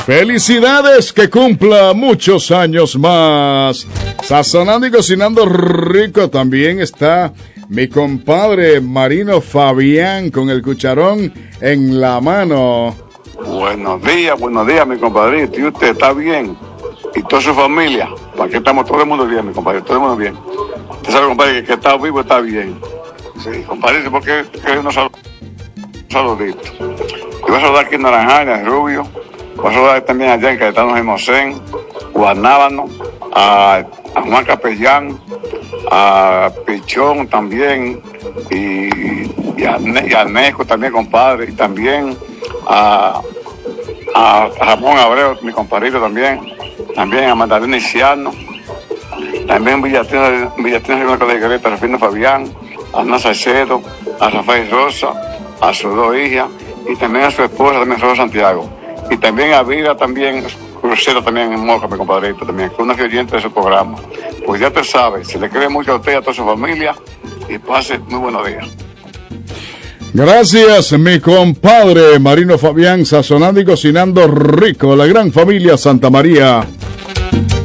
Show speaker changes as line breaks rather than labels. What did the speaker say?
Felicidades, que cumpla muchos años más. Sazonando y cocinando rico también está mi compadre Marino Fabián con el cucharón en la mano.
Buenos días, mi compadrito. ¿Y usted está bien? ¿Y toda su familia? ¿Para qué estamos todo el mundo bien, mi compadre? Todo el mundo bien. Usted sabe, compadre, que está vivo está bien. Sí, compadre, porque unos saluditos. Yo voy a saludar aquí en Naranjal, en Rubio. Voy a saludar también allá en Cayetano Jimosén, Guanábano, a Juan Capellán, a Pichón también, y a Neco también, compadre, y también a Ramón Abreu, mi compadrito también a Magdalena Isiano, también Villatina de Greta, Rufino Fabián, a Ana Salcedo, a Rafael Rosa, a sus dos hijas, y también a su esposa, también Rosa Santiago, y también a Vida, también Crucero, también en Moca, mi compadrito, también, que es una oyente de su programa. Pues ya te sabes, se le quiere mucho a usted y a toda su familia, y pase muy buenos días.
Gracias, mi compadre Marino Fabián, sazonando y cocinando rico, la gran familia Santa María.